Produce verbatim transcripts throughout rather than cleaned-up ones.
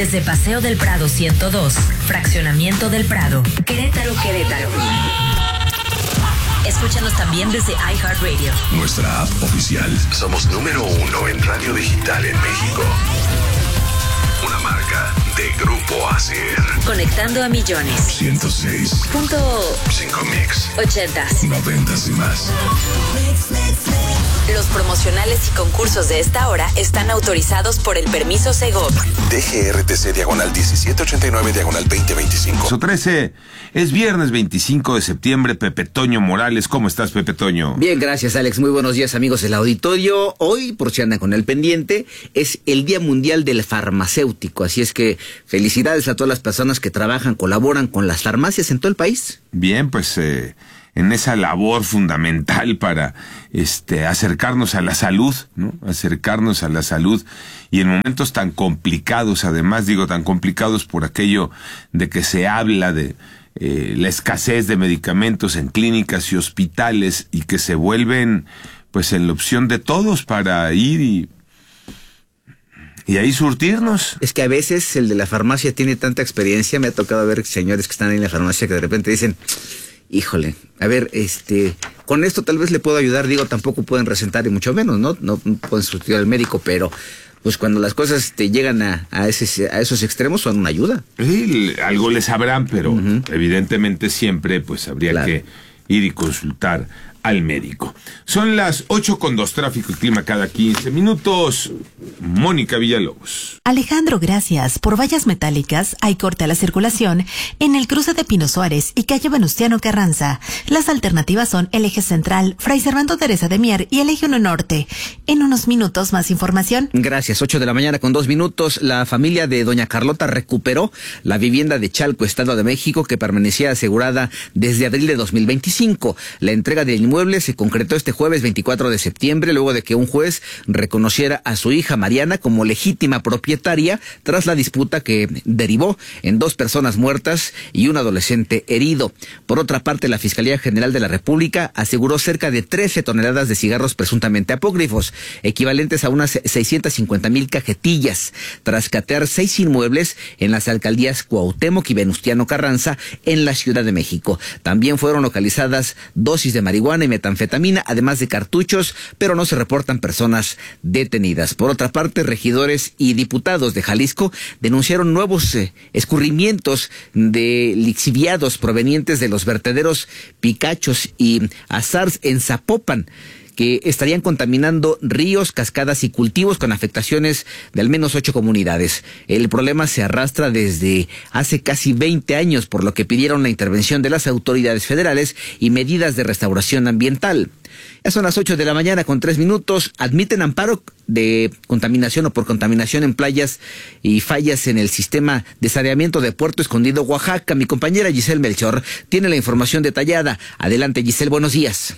Desde Paseo del Prado ciento dos, Fraccionamiento del Prado, Querétaro, Querétaro. Escúchanos también desde iHeartRadio. Nuestra app oficial. Somos número uno en radio digital en México. Una marca de Grupo Acer. Conectando a millones. ciento seis Punto cinco mix. ochentas. Noventas y más. Los promocionales y concursos de esta hora están autorizados por el permiso Segov. D G R T C diagonal diecisiete ochenta y nueve diagonal veinte veinticinco. trece. Es viernes veinticinco de septiembre. Pepe Toño Morales. ¿Cómo estás, Pepe Toño? Bien, gracias, Alex. Muy buenos días, amigos del auditorio. Hoy, por si andan con el pendiente, es el Día Mundial del Farmacéutico. Así es que felicidades a todas las personas que trabajan, colaboran con las farmacias en todo el país. Bien, pues eh, en esa labor fundamental para este acercarnos a la salud, ¿no? Acercarnos a la salud y en momentos tan complicados, además digo tan complicados por aquello de que se habla de eh, la escasez de medicamentos en clínicas y hospitales y que se vuelven pues en la opción de todos para ir y Y ahí surtirnos. Es que a veces el de la farmacia tiene tanta experiencia. Me ha tocado ver señores que están ahí en la farmacia que de repente dicen, híjole, a ver, este, con esto tal vez le puedo ayudar. Digo, tampoco pueden recetar y mucho menos, ¿no? No pueden surtir al médico, pero pues cuando las cosas te llegan a, a, ese, a esos extremos son una ayuda. Sí, algo les sabrán, pero uh-huh. evidentemente siempre pues habría claro. que ir y consultar al médico. Son las ocho con dos, tráfico y clima cada quince minutos. Mónica Villalobos. Alejandro, gracias. Por vallas metálicas hay corte a la circulación en el cruce de Pino Suárez y calle Venustiano Carranza. Las alternativas son el eje central, Fray Servando Teresa de Mier y el eje uno norte. En unos minutos más información. Gracias. ocho de la mañana con dos minutos. La familia de doña Carlota recuperó la vivienda de Chalco, Estado de México, que permanecía asegurada desde abril de dos mil veinticinco. La entrega del inmueble se concretó este jueves veinticuatro de septiembre, luego de que un juez reconociera a su hija Mariana como legítima propietaria tras la disputa que derivó en dos personas muertas y un adolescente herido. Por otra parte, la Fiscalía General de la República aseguró cerca de trece toneladas de cigarros presuntamente apócrifos, equivalentes a unas seiscientas cincuenta mil cajetillas, tras catear seis inmuebles en las alcaldías Cuauhtémoc y Venustiano Carranza en la Ciudad de México. También fueron localizadas dosis de marihuana y metanfetamina, además de cartuchos, pero no se reportan personas detenidas. Por otra parte, regidores y diputados de Jalisco denunciaron nuevos eh, escurrimientos de lixiviados provenientes de los vertederos Picachos y Azars en Zapopan, que estarían contaminando ríos, cascadas y cultivos con afectaciones de al menos ocho comunidades. El problema se arrastra desde hace casi veinte años, por lo que pidieron la intervención de las autoridades federales y medidas de restauración ambiental. Ya son las ocho de la mañana con tres minutos. Admiten amparo de contaminación o por contaminación en playas y fallas en el sistema de saneamiento de Puerto Escondido, Oaxaca. Mi compañera Giselle Melchor tiene la información detallada. Adelante, Giselle, buenos días.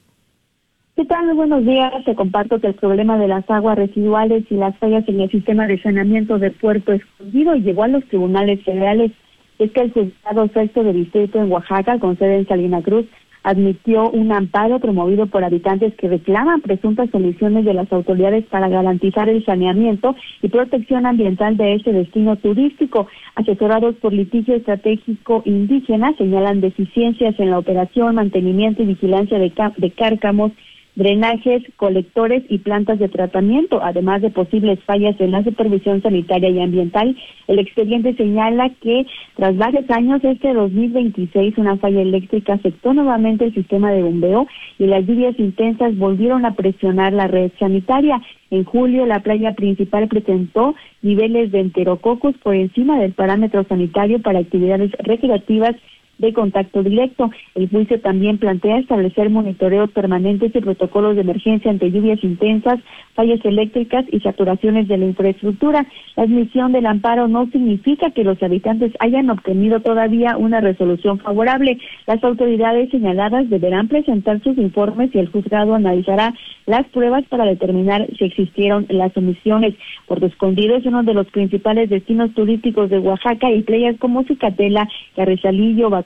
¿Qué tal? Muy buenos días. Te comparto que el problema de las aguas residuales y las fallas en el sistema de saneamiento de Puerto Escondido llegó a los tribunales federales. Es que el juzgado sexto de distrito en Oaxaca, con sede en Salina Cruz, admitió un amparo promovido por habitantes que reclaman presuntas omisiones de las autoridades para garantizar el saneamiento y protección ambiental de este destino turístico. Asesorados por litigio estratégico indígena, señalan deficiencias en la operación, mantenimiento y vigilancia de, de cárcamos, drenajes, colectores y plantas de tratamiento, además de posibles fallas en la supervisión sanitaria y ambiental. El expediente señala que tras varios años, este dos mil veintiséis, una falla eléctrica afectó nuevamente el sistema de bombeo y las lluvias intensas volvieron a presionar la red sanitaria. En julio, la playa principal presentó niveles de enterococos por encima del parámetro sanitario para actividades recreativas de contacto directo. El juicio también plantea establecer monitoreos permanentes y protocolos de emergencia ante lluvias intensas, fallas eléctricas y saturaciones de la infraestructura. La admisión del amparo no significa que los habitantes hayan obtenido todavía una resolución favorable. Las autoridades señaladas deberán presentar sus informes y el juzgado analizará las pruebas para determinar si existieron las omisiones. Puerto Escondido es uno de los principales destinos turísticos de Oaxaca y playas como Cicatela, Carrizalillo, Bac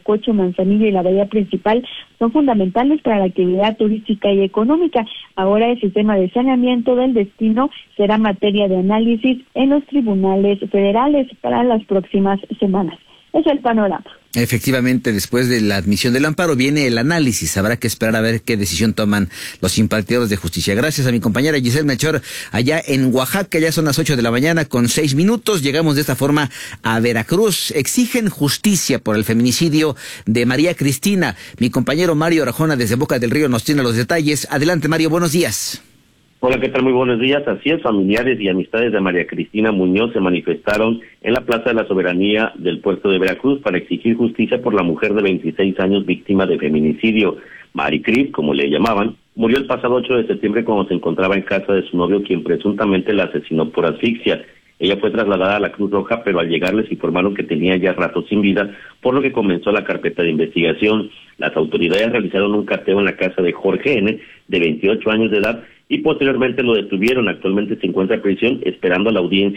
Bacocho, Manzanillo y la bahía principal son fundamentales para la actividad turística y económica. Ahora el sistema de saneamiento del destino será materia de análisis en los tribunales federales para las próximas semanas. Es el panorama. Efectivamente, después de la admisión del amparo viene el análisis. Habrá que esperar a ver qué decisión toman los impartidores de justicia. Gracias a mi compañera Giselle Melchor allá en Oaxaca. Ya son las ocho de la mañana con seis minutos. Llegamos de esta forma a Veracruz. Exigen justicia por el feminicidio de María Cristina. Mi compañero Mario Arjona desde Boca del Río nos tiene los detalles. Adelante, Mario, buenos días. Hola, ¿qué tal? Muy buenos días. Así es, familiares y amistades de María Cristina Muñoz se manifestaron en la Plaza de la Soberanía del puerto de Veracruz para exigir justicia por la mujer de veintiséis años víctima de feminicidio. Mari Cris, como le llamaban, murió el pasado ocho de septiembre cuando se encontraba en casa de su novio, quien presuntamente la asesinó por asfixia. Ella fue trasladada a la Cruz Roja, pero al llegar les informaron que tenía ya rato sin vida, por lo que comenzó la carpeta de investigación. Las autoridades realizaron un cateo en la casa de Jorge N., de veintiocho años de edad, y posteriormente lo detuvieron. Actualmente se encuentra en prisión esperando la audiencia